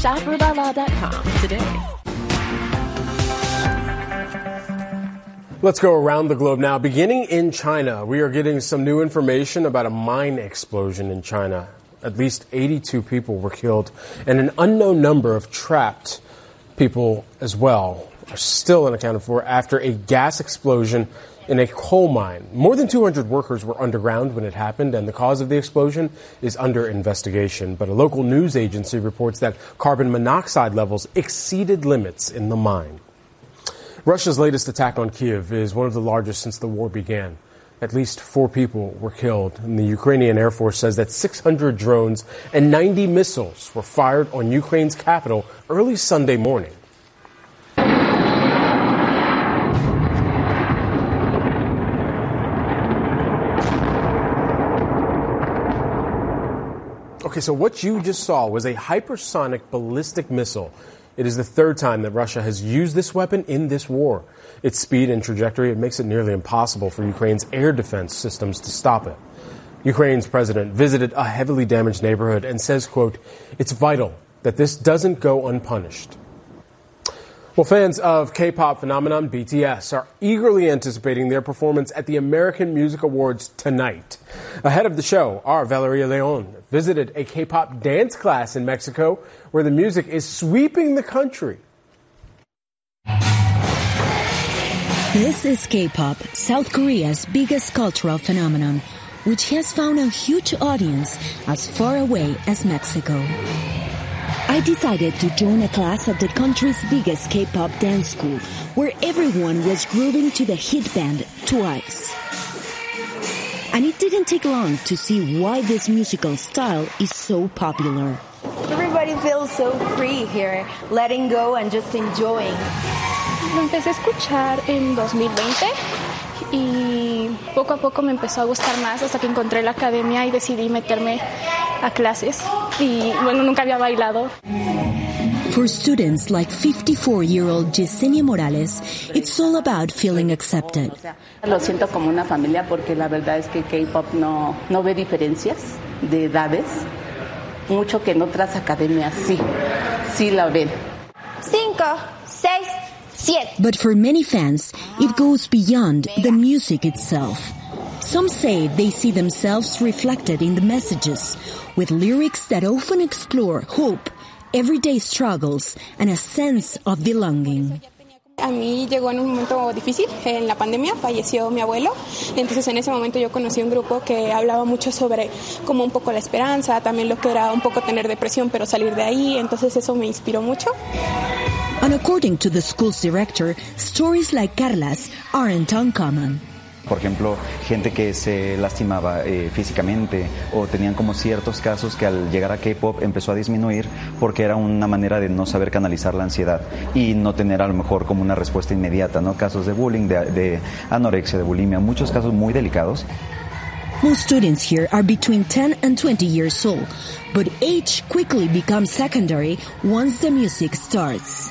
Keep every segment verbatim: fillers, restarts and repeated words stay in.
Shop Rubella dot com today. Let's go around the globe now. Beginning in China, we are getting some new information about a mine explosion in China. At least eighty-two people were killed, and an unknown number of trapped people as well are still unaccounted for after a gas explosion in a coal mine. More than two hundred workers were underground when it happened, and the cause of the explosion is under investigation. But a local news agency reports that carbon monoxide levels exceeded limits in the mine. Russia's latest attack on Kyiv is one of the largest since the war began. At least four people were killed, and the Ukrainian Air Force says that six hundred drones and ninety missiles were fired on Ukraine's capital early Sunday morning. Okay, so what you just saw was a hypersonic ballistic missile. It is the third time that Russia has used this weapon in this war. Its speed and trajectory, it makes it nearly impossible for Ukraine's air defense systems to stop it. Ukraine's president visited a heavily damaged neighborhood and says, quote, "It's vital that this doesn't go unpunished." Well, fans of K-pop phenomenon B T S are eagerly anticipating their performance at the American Music Awards tonight. Ahead of the show, our Valeria Leon visited a K-pop dance class in Mexico where the music is sweeping the country. This is K-pop, South Korea's biggest cultural phenomenon, which has found a huge audience as far away as Mexico. I decided to join a class at the country's biggest K-pop dance school, where everyone was grooving to the hit band Twice. And it didn't take long to see why this musical style is so popular. Everybody feels so free here, letting go and just enjoying. Lo empecé a escuchar en dos mil veinte y poco a poco me empezó a gustar más hasta que encontré la academia y decidí meterme a clases y bueno, nunca había bailado. For students like fifty-four-year-old Yesenia Morales, it's all about feeling accepted. Lo siento como una familia porque la verdad es que K-pop no, no ve diferencias de edades. Mucho que en otras academias sí, sí la ven. Cinco, seis, siete. But for many fans, it goes beyond the music itself. Some say they see themselves reflected in the messages, with lyrics that often explore hope, everyday struggles, and a sense of belonging. A mí llegó en un momento difícil, en la pandemia, falleció mi abuelo, entonces en ese momento yo conocí un grupo que hablaba mucho sobre como un poco la esperanza, también lo que era un poco tener depresión pero salir de ahí, entonces eso me inspiró mucho. And according to the school's director, stories like Carla's aren't uncommon. Por ejemplo, gente que se lastimaba eh, físicamente o tenían como ciertos casos que al llegar a K-pop empezó a disminuir porque era una manera de no saber canalizar la ansiedad y no tener a lo mejor como una respuesta inmediata, ¿no? Casos de bullying, de, de anorexia, de bulimia, muchos casos muy delicados. Most students here are between ten and twenty years old, but age quickly becomes secondary once the music starts.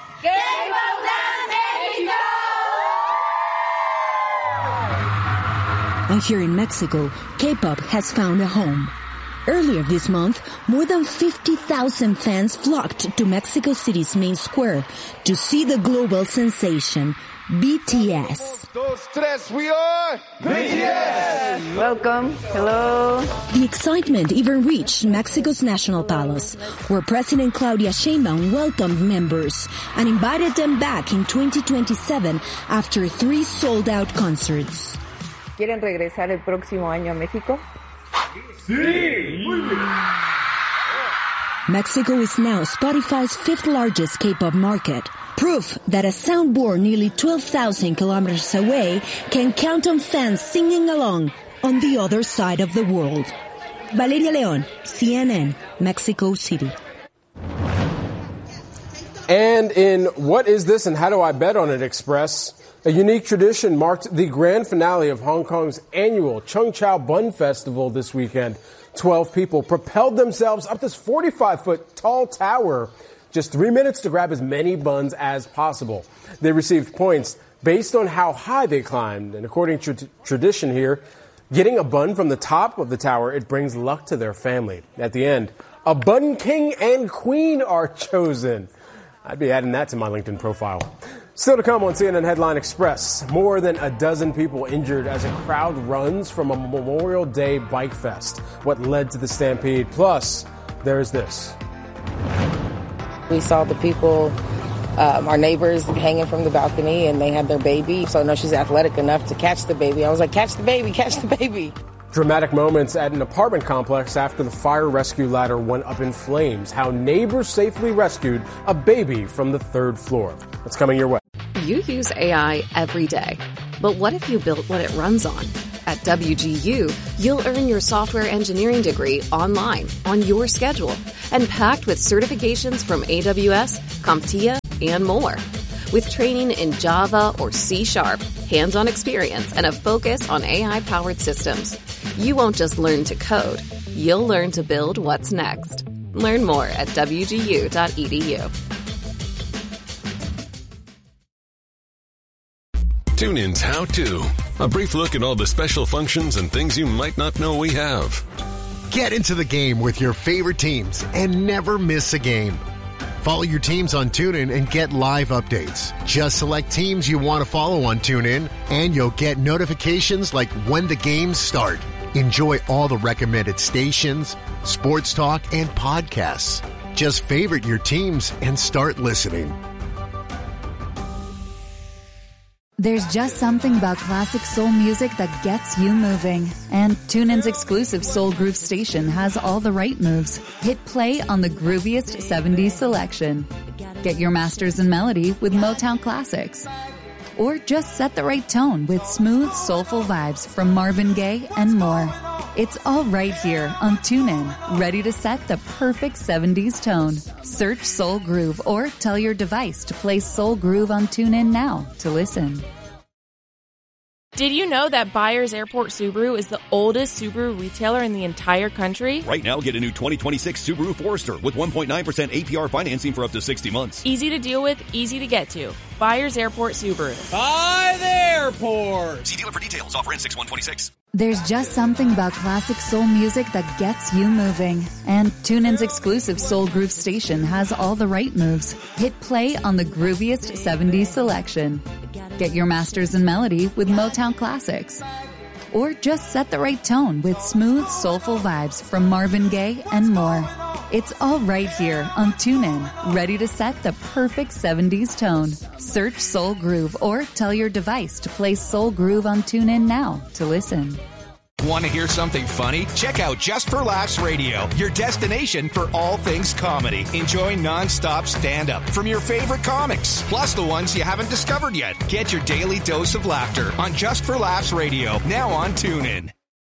And here in Mexico, K-pop has found a home. Earlier this month, more than fifty thousand fans flocked to Mexico City's main square to see the global sensation, B T S. Dos, tres, we are B T S! Welcome. Hello. The excitement even reached Mexico's National Palace, where President Claudia Sheinbaum welcomed members and invited them back in twenty twenty-seven after three sold-out concerts. ¿Quieren regresar el próximo año a México? Sí. Muy bien. Mexico is now Spotify's fifth largest K-pop market. Proof that a sound born nearly twelve thousand kilometers away can count on fans singing along on the other side of the world. Valeria Leon, C N N, Mexico City. And in What Is This and How Do I Bet on It Express, a unique tradition marked the grand finale of Hong Kong's annual Chung Chau Bun Festival this weekend. Twelve people propelled themselves up this forty-five foot tall tower. Just three minutes to grab as many buns as possible. They received points based on how high they climbed. And according to t- tradition here, getting a bun from the top of the tower, it brings luck to their family. At the end, A Bun King and Queen are chosen. I'd be adding that to my LinkedIn profile. Still to come on C N N Headline Express. More than a dozen people injured as a crowd runs from a Memorial Day bike fest. What led to the stampede? Plus, there's this. We saw the people, um, our neighbors, hanging from the balcony, and they had their baby. So I know she's athletic enough to catch the baby. I was like, catch the baby, catch the baby. Dramatic moments at an apartment complex after the fire rescue ladder went up in flames. How neighbors safely rescued a baby from the third floor. That's coming your way. You use A I every day. But what if you built what it runs on? At W G U, you'll earn your software engineering degree online, on your schedule, and packed with certifications from A W S, CompTIA, and more. With training in Java or C Sharp, hands-on experience, and a focus on A I-powered systems, you won't just learn to code. You'll learn to build what's next. Learn more at W G U dot E D U. TuneIn's How To. A brief look at all the special functions and things you might not know we have. Get into the game with your favorite teams and never miss a game. Follow your teams on TuneIn and get live updates. Just select teams you want to follow on TuneIn, and you'll get notifications like when the games start. Enjoy all the recommended stations, sports talk, and podcasts. Just favorite your teams and start listening. There's just something about classic soul music that gets you moving. And TuneIn's exclusive Soul Groove station has all the right moves. Hit play on the grooviest seventies selection. Get your masters in melody with Motown classics. Or just set the right tone with smooth, soulful vibes from Marvin Gaye and more. It's all right here on TuneIn, ready to set the perfect seventies tone. Search Soul Groove or tell your device to play Soul Groove on TuneIn now to listen. Did you know that Byers Airport Subaru is the oldest Subaru retailer in the entire country? Right now, get a new twenty twenty-six Subaru Forester with one point nine percent A P R financing for up to sixty months. Easy to deal with, easy to get to. Byers Airport Subaru. By the airport! See dealer for details. Offer in six one twenty-six. There's just something about classic soul music that gets you moving. And TuneIn's exclusive Soul Groove station has all the right moves. Hit play on the grooviest seventies selection. Get your masters in melody with Motown classics. Or just set the right tone with smooth, soulful vibes from Marvin Gaye and more. It's all right here on TuneIn, ready to set the perfect seventies tone. Search Soul Groove or tell your device to play Soul Groove on TuneIn now to listen. Want to hear something funny? Check out Just for Laughs Radio, your destination for all things comedy. Enjoy non-stop stand-up from your favorite comics, plus the ones you haven't discovered yet. Get your daily dose of laughter on Just for Laughs Radio, now on TuneIn.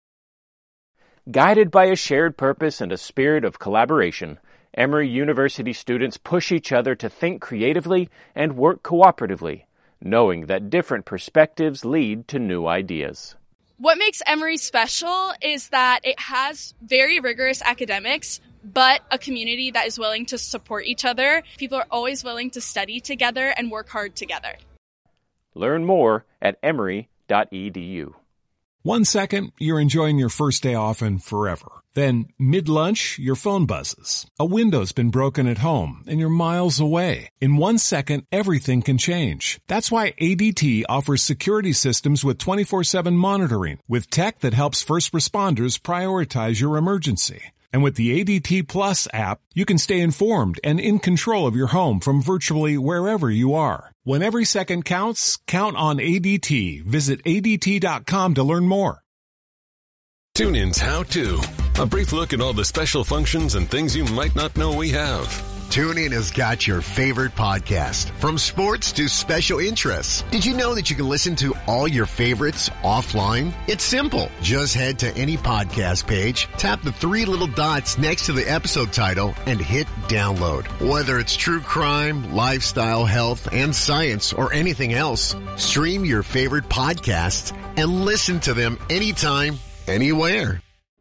Guided by a shared purpose and a spirit of collaboration, Emory University students push each other to think creatively and work cooperatively, knowing that different perspectives lead to new ideas. What makes Emory special is that it has very rigorous academics, but a community that is willing to support each other. People are always willing to study together and work hard together. Learn more at emory dot e d u. One second, you're enjoying your first day off and forever. Then, mid-lunch, your phone buzzes. A window's been broken at home, and you're miles away. In one second, everything can change. That's why A D T offers security systems with twenty-four seven monitoring, with tech that helps first responders prioritize your emergency. And with the A D T Plus app, you can stay informed and in control of your home from virtually wherever you are. When every second counts, count on A D T. Visit A D T dot com to learn more. TuneIn's How To. A brief look at all the special functions and things you might not know we have. TuneIn has got your favorite podcast, from sports to special interests. Did you know that you can listen to all your favorites offline? It's simple. Just head to any podcast page, tap the three little dots next to the episode title, and hit download. Whether it's true crime, lifestyle, health, and science, or anything else, stream your favorite podcasts and listen to them anytime, anywhere.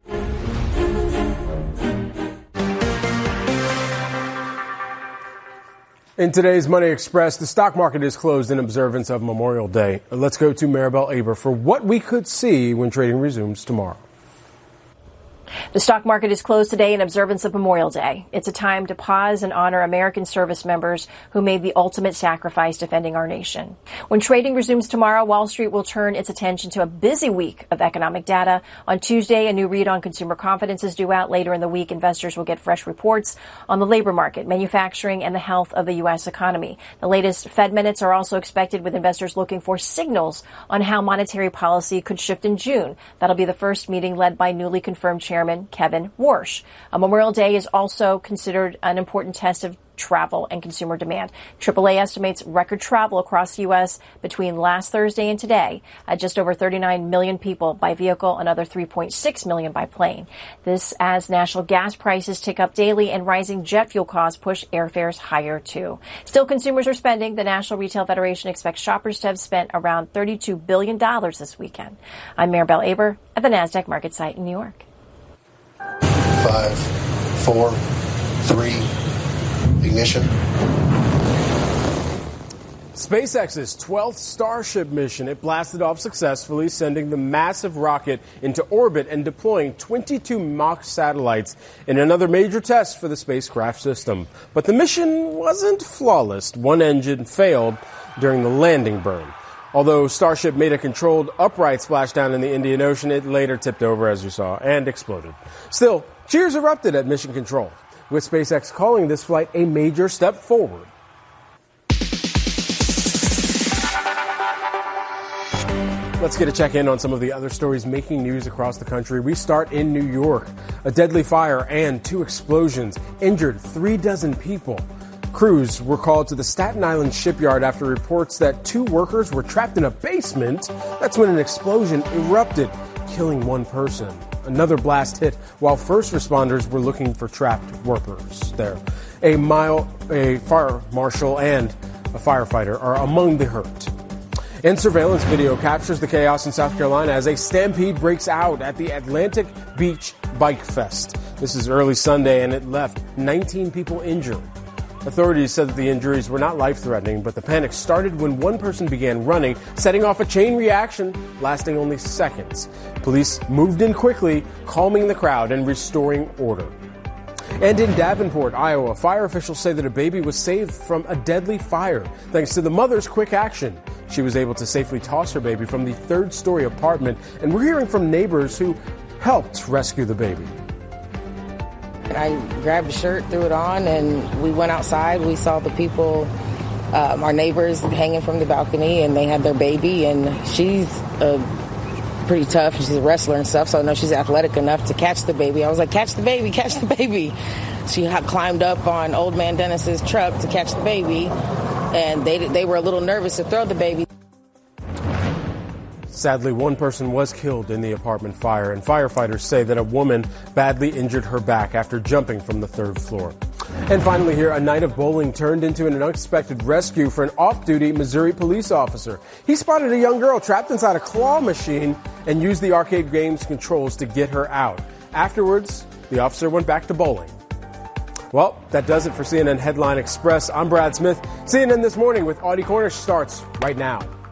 In today's Money Express, the stock market is closed in observance of Memorial Day. Let's go to Maribel Aber for what we could see when trading resumes tomorrow. The stock market is closed today in observance of Memorial Day. It's a time to pause and honor American service members who made the ultimate sacrifice defending our nation. When trading resumes tomorrow, Wall Street will turn its attention to a busy week of economic data. On Tuesday, a new read on consumer confidence is due out. Later in the week, investors will get fresh reports on the labor market, manufacturing, and the health of the U S economy. The latest Fed minutes are also expected, with investors looking for signals on how monetary policy could shift in June. That'll be the first meeting led by newly confirmed Chairman Kevin Warsh. A Memorial Day is also considered an important test of travel and consumer demand. triple A estimates record travel across the U S between last Thursday and today at just over thirty-nine million people by vehicle, another three point six million by plane. This as national gas prices tick up daily and rising jet fuel costs push airfares higher too. Still, consumers are spending. The National Retail Federation expects shoppers to have spent around thirty-two billion dollars this weekend. I'm Maribel Aber at the NASDAQ market site in New York. Five, four, three, ignition. SpaceX's twelfth Starship mission, it blasted off successfully, sending the massive rocket into orbit and deploying twenty-two mock satellites in another major test for the spacecraft system. But the mission wasn't flawless. One engine failed during the landing burn. Although Starship made a controlled upright splashdown in the Indian Ocean, it later tipped over, as you saw, and exploded. Still, cheers erupted at Mission Control, with SpaceX calling this flight a major step forward. Let's get a check-in on some of the other stories making news across the country. We start in New York. A deadly fire and two explosions injured three dozen people. Crews were called to the Staten Island shipyard after reports that two workers were trapped in a basement. That's when an explosion erupted, killing one person. Another blast hit while first responders were looking for trapped workers there. A mile, a fire marshal and a firefighter are among the hurt. And surveillance video captures the chaos in South Carolina as a stampede breaks out at the Atlantic Beach Bike Fest. This is early Sunday, and it left nineteen people injured. Authorities said that the injuries were not life-threatening, but the panic started when one person began running, setting off a chain reaction lasting only seconds. Police moved in quickly, calming the crowd and restoring order. And in Davenport, Iowa, fire officials say that a baby was saved from a deadly fire thanks to the mother's quick action. She was able to safely toss her baby from the third-story apartment, and we're hearing from neighbors who helped rescue the baby. I grabbed a shirt, threw it on, and we went outside. We saw the people, um, our neighbors, hanging from the balcony, and they had their baby, and she's uh, pretty tough. She's a wrestler and stuff, so I know she's athletic enough to catch the baby. I was like, catch the baby, catch the baby. She had climbed up on Old Man Dennis's truck to catch the baby, and they they were a little nervous to throw the baby. Sadly, one person was killed in the apartment fire, and firefighters say that a woman badly injured her back after jumping from the third floor. And finally here, a night of bowling turned into an unexpected rescue for an off-duty Missouri police officer. He spotted a young girl trapped inside a claw machine and used the arcade game's controls to get her out. Afterwards, the officer went back to bowling. Well, that does it for C N N Headline Express. I'm Brad Smith. C N N This Morning with Audie Cornish starts right now.